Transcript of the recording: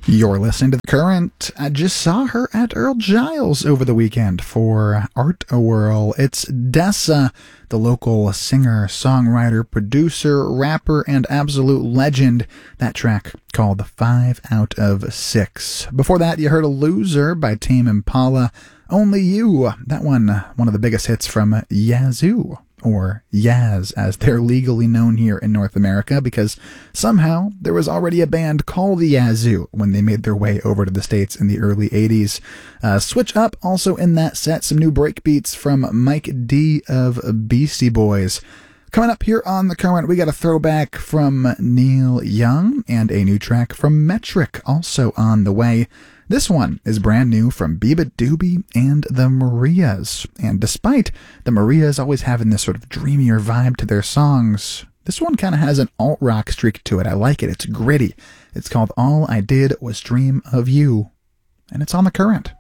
You're listening to The Current. I just saw her at Earl Giles over the weekend for Art-A-Whirl. It's Dessa, the local singer, songwriter, producer, rapper, and absolute legend. That track called 5 out of 6. Before that, you heard A Loser by Tame Impala. Only You, that one of the biggest hits from Yazoo, or Yaz, as they're legally known here in North America, because somehow there was already a band called the Yazoo when they made their way over to the States in the early 80s. Switch up, also in that set, some new breakbeats from Mike D of Beastie Boys. Coming up here on The Current, we got a throwback from Neil Young and a new track from Metric also on the way. This one is brand new from Biba Doobie and the Marias. And despite the Marias always having this sort of dreamier vibe to their songs, this one kind of has an alt-rock streak to it. I like it. It's gritty. It's called All I Did Was Dream of You. And it's on The Current.